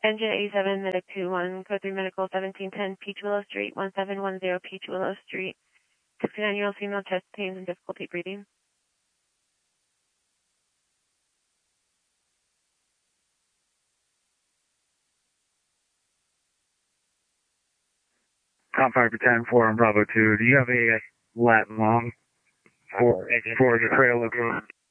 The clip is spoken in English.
Engine 87, Medic 21, Code 3 Medical 1710, Peach Willow Street, 1710, Peach Willow Street. 69-year-old female, chest pains and difficulty breathing. Tom Piper 10-4 on Bravo 2. Do you have a lat long for the Trail Lagoon?